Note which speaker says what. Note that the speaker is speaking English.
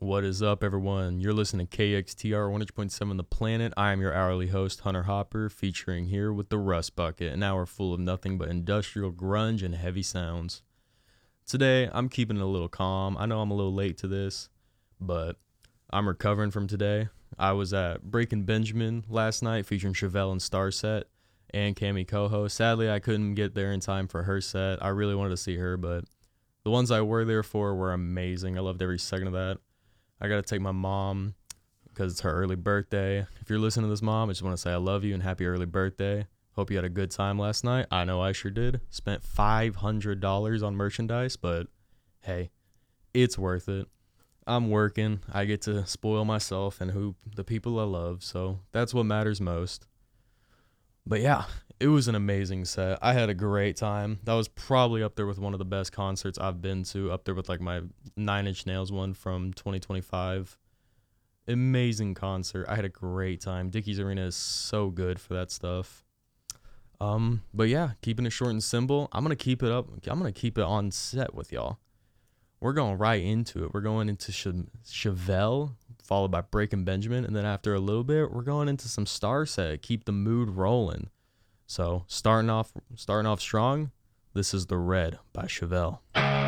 Speaker 1: What is up, everyone? You're listening to KXTR 100.7 The Planet. I am your hourly host, Hunter Hopper, featuring here with the Rust Bucket, an hour full of nothing but industrial grunge and heavy sounds. Today, I'm keeping it a little calm. I know I'm a little late to this, but I'm recovering from today. I was at Breaking Benjamin last night, featuring Chevelle and Starset and Cami Coho. Sadly, I couldn't get there in time for her set. I really wanted to see her, but the ones I were there for were amazing. I loved every second of that. I got to take my mom because it's her early birthday. If you're listening to this, Mom, I just want to say I love you and happy early birthday. Hope you had a good time last night. I know I sure did. Spent $500 on merchandise, but hey, it's worth it. I'm working. I get to spoil myself and the people I love, so that's what matters most. But yeah, it was an amazing set. I had a great time. That was probably up there with one of the best concerts I've been to, up there with like my Nine Inch Nails one from 2025. Amazing concert. I had a great time. Dickies Arena is so good for that stuff. But yeah, keeping it short and simple. I'm gonna keep it up. I'm gonna keep it on set with y'all. We're going right into it. We're going into Chevelle, followed by Breaking Benjamin, and then after a little bit, we're going into some Starset. Keep the mood rolling. So starting off strong. This is The Red by Chevelle.